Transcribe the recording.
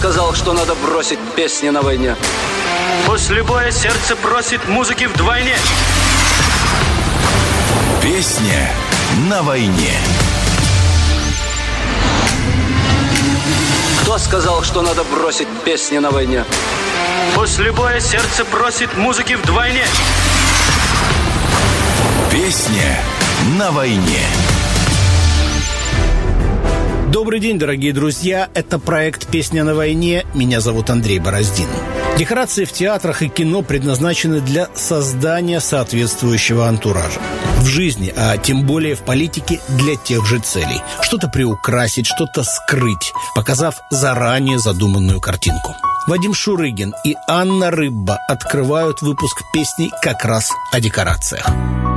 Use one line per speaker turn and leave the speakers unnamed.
сказал, что надо бросить песни на войне?
После боя сердце просит музыки вдвойне.
Песня на войне.
Кто сказал, что надо бросить песни на войне?
После боя сердце просит музыки вдвойне.
Песня на войне.
Добрый день, дорогие друзья. Это проект «Песня на войне». Меня зовут Андрей Бороздин. Декорации в театрах и кино предназначены для создания соответствующего антуража. В жизни, а тем более в политике, для тех же целей. Что-то приукрасить, что-то скрыть, показав заранее задуманную картинку. Вадим Шурыгин и Анна Рыбба открывают выпуск песней как раз о декорациях.